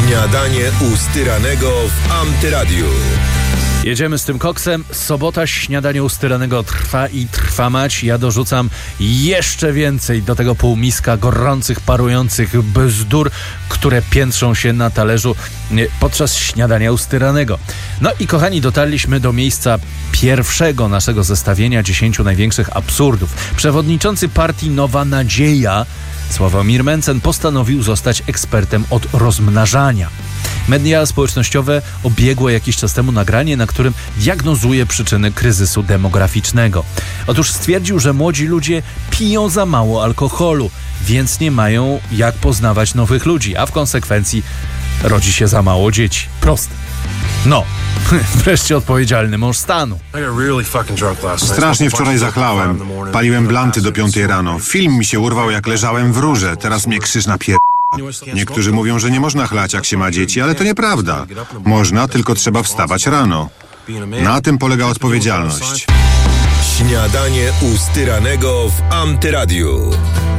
Śniadanie u Styranego w Antyradiu. Jedziemy z tym koksem. Sobota, śniadanie u Styranego trwa i trwa mać. Ja dorzucam jeszcze więcej do tego półmiska gorących, parujących bzdur, które piętrzą się na talerzu podczas śniadania u Styranego. No i kochani, dotarliśmy do miejsca pierwszego naszego zestawienia 10 największych absurdów. Przewodniczący partii Nowa Nadzieja Sławomir Mencen postanowił zostać ekspertem od rozmnażania. Media społecznościowe obiegło jakiś czas temu nagranie, na którym diagnozuje przyczyny kryzysu demograficznego. Otóż stwierdził, że młodzi ludzie piją za mało alkoholu, więc nie mają jak poznawać nowych ludzi, a w konsekwencji rodzi się za mało dzieci. Proste. No, wreszcie odpowiedzialny mąż stanu. Strasznie wczoraj zachlałem. Paliłem blanty do 5 rano. Film mi się urwał, jak leżałem w rurze. Teraz mnie krzyż napier... Niektórzy mówią, że nie można chlać, jak się ma dzieci, ale to nieprawda. Można, tylko trzeba wstawać rano. Na tym polega odpowiedzialność. Śniadanie u Styranego w Antyradiu.